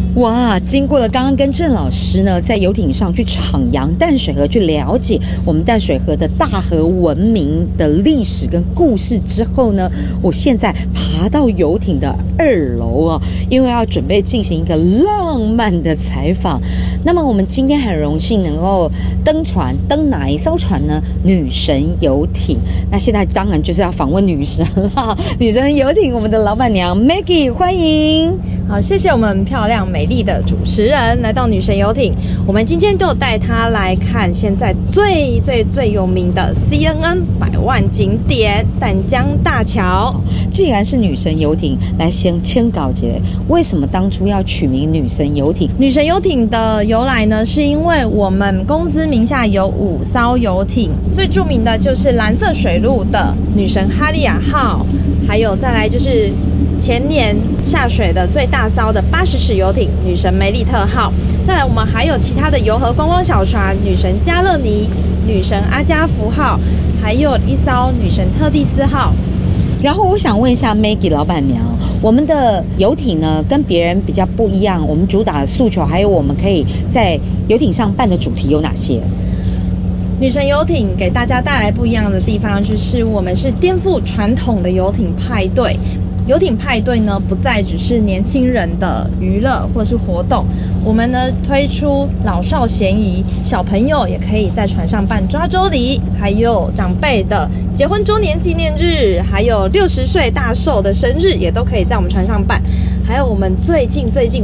哇，经过了刚刚跟郑老师呢在游艇上去徜徉淡水河，去了解我们淡水河的大河文明的历史跟故事之后呢，我现在爬到游艇的2楼啊，因为要准备进行一个浪漫的采访。那么我们今天很荣幸能够登船，登哪一艘船呢？女神游艇。那现在当然就是要访问女神啦，女神游艇我们的老板娘 Maggie， 欢迎。 好，谢谢我们漂亮美丽的主持人来到女神游艇。我们今天就带她来看现在最有名的 CNN 100万景点淡江大桥。 既然是女神游艇，来先搞节，为什么当初要取名女神游艇？ 女神游艇的由来呢，是因为我们公司名下有5艘游艇，最著名的就是蓝色水路的女神哈利亚号，还有再来就是前年下水的最大艘的80尺游艇女神梅利特号，再来我们还有其他的游河观光小船女神加勒尼、女神阿加福号，还有一艘女神特蒂斯号。 然后我想问一下 Maggie 老板娘，我们的游艇呢跟别人比较不一样，我们主打的诉求还有我们可以在游艇上办的主题有哪些？ 女神游艇给大家带来不一样的地方，就是我们是颠覆传统的游艇派对。游艇派对呢，不再只是年轻人的娱乐或是活动，我们呢推出老少咸宜，小朋友也可以在船上办抓周礼，还有长辈的结婚周年纪念日，还有60岁大寿的生日，也都可以在我们船上办。还有我们最近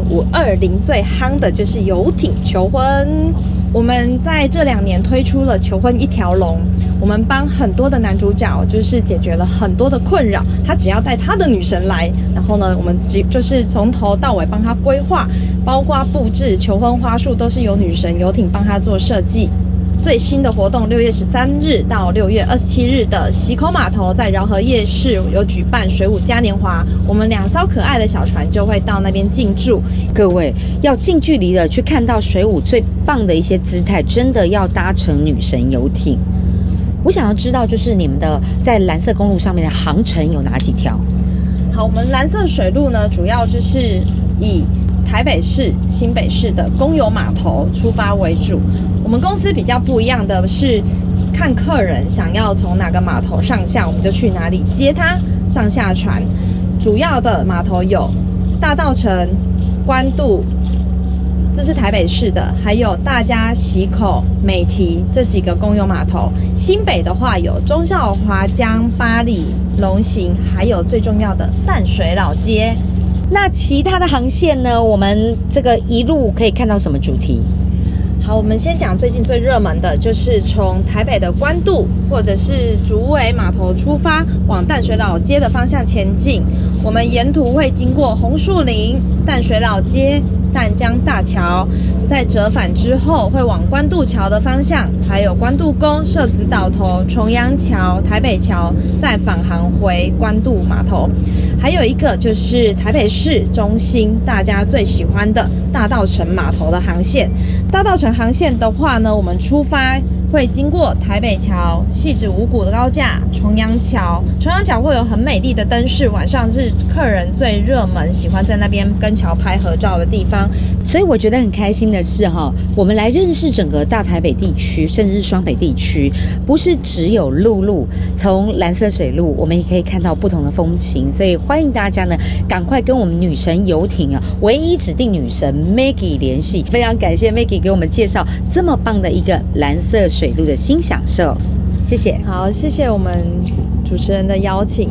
520最夯的就是游艇求婚。我们在这2年推出了求婚一条龙，我们帮很多的男主角就是解决了很多的困扰，他只要带他的女神来，然后呢我们就是从头到尾帮他规划，包括布置求婚花束都是由女神游艇帮他做设计。最新的活动6月13日到6月27日的溪口码头在饶河夜市有举办水舞嘉年华，我们2艘可爱的小船就会到那边进驻。 各位要近距离的去看到水舞最棒的一些姿态，真的要搭乘女神游艇。我想要知道就是你们的在蓝色公路上面的航程有哪几条？ 好，我们蓝色水路呢主要就是以台北市、新北市的公有码头出发为主。我们公司比较不一样的是，看客人想要从哪个码头上下，我们就去哪里接他上下船。主要的码头有大稻埕、关渡，这是台北市的，还有大家、溪口、美堤这几个公有码头。新北的话有忠孝、华江、八里、龙行，还有最重要的淡水老街。 那其他的航线呢？我们这个一路可以看到什么主题？ 好，我们先讲最近最热门的，就是从台北的关渡或者是竹围码头出发，往淡水老街的方向前进。我们沿途会经过红树林、淡水老街、淡江大桥，在折返之后会往关渡桥的方向，还有关渡宫、社子岛头、重阳桥、台北桥，再返航回关渡码头。还有一个就是台北市中心大家最喜欢的大稻埕码头的航线。大稻埕航线的话呢，我们出发会经过台北桥、汐止五股的高架、重阳桥。重阳桥会有很美丽的灯饰，晚上是客人最热门喜欢在那边跟桥拍合照的地方。 所以我觉得很开心的是我们来认识整个大台北地区，甚至是双北地区，不是只有陆路，从蓝色水路我们也可以看到不同的风情。所以欢迎大家呢赶快跟我们女神游艇唯一指定女神 Maggie 联系。非常感谢 Maggie 给我们介绍这么棒的一个蓝色水路的新享受，谢谢。 好，谢谢我们主持人的邀请。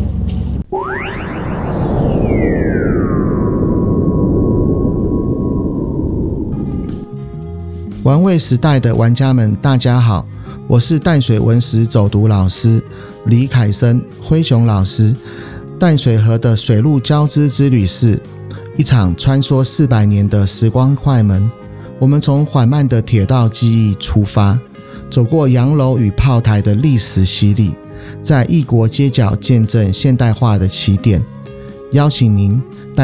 玩味时代的玩家们，大家好，我是淡水文史走读老师李凯生、灰熊老师。淡水河的水陆交织之旅是一场穿梭400年的时光快门。我们从缓慢的铁道记忆出发，走过洋楼与炮台的历史洗礼，在异国街角见证现代化的起点。邀请您